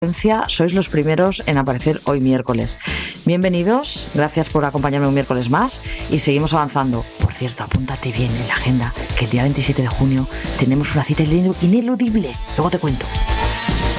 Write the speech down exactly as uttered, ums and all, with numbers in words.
sois los primeros en aparecer hoy miércoles. Bienvenidos, gracias por acompañarme un miércoles más y seguimos avanzando. Por cierto, apúntate bien en la agenda que el día veintisiete de junio tenemos una cita ineludible. Luego te cuento.